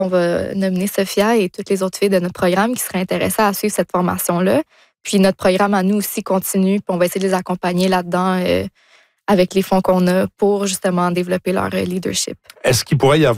On va nominer Sophia et toutes les autres filles de notre programme qui seraient intéressées à suivre cette formation-là. Puis notre programme à nous aussi continue, puis on va essayer de les accompagner là-dedans avec les fonds qu'on a pour justement développer leur leadership. Est-ce qu'il pourrait y avoir